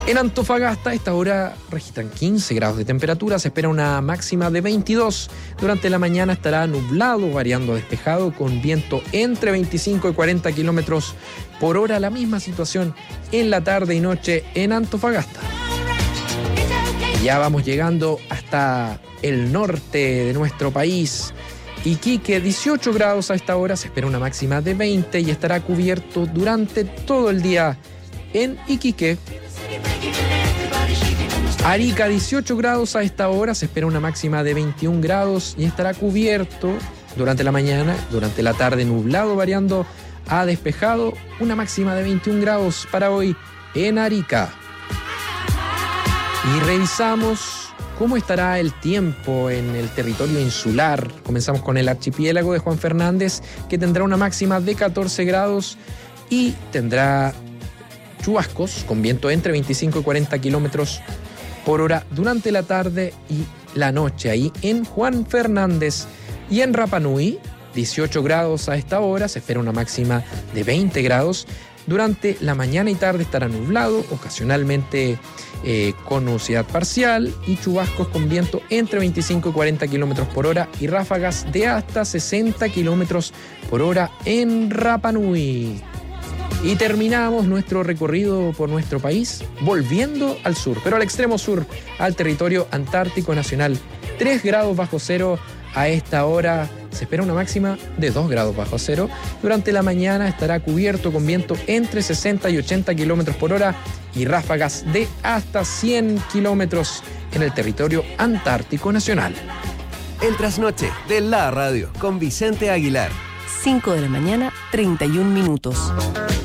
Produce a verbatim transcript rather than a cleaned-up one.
En Antofagasta, a esta hora registran quince grados de temperatura, se espera una máxima de veintidós. Durante la mañana estará nublado, variando a despejado, con viento entre veinticinco y cuarenta kilómetros por hora. La misma situación en la tarde y noche en Antofagasta. Ya vamos llegando hasta el norte de nuestro país. Iquique, dieciocho grados a esta hora, se espera una máxima de veinte y estará cubierto durante todo el día en Iquique. Arica, dieciocho grados a esta hora, se espera una máxima de veintiún grados y estará cubierto durante la mañana, durante la tarde nublado, variando a despejado, una máxima de veintiún grados para hoy en Arica. Y revisamos cómo estará el tiempo en el territorio insular. Comenzamos con el archipiélago de Juan Fernández, que tendrá una máxima de catorce grados y tendrá chubascos con viento entre veinticinco y cuarenta kilómetros por hora durante la tarde y la noche ahí en Juan Fernández. Y en Rapa Nui, dieciocho grados a esta hora, se espera una máxima de veinte grados. Durante la mañana y tarde estará nublado, ocasionalmente eh, con nubosidad parcial y chubascos con viento entre veinticinco y cuarenta kilómetros por hora y ráfagas de hasta sesenta kilómetros por hora en Rapa Nui. Y terminamos nuestro recorrido por nuestro país volviendo al sur, pero al extremo sur, al territorio antártico nacional. tres grados bajo cero a esta hora, se espera una máxima de dos grados bajo cero. Durante la mañana estará cubierto con viento entre sesenta y ochenta kilómetros por hora y ráfagas de hasta cien kilómetros en el territorio antártico nacional. El trasnoche de la radio con Vicente Aguilar. cinco de la mañana, treinta y un minutos.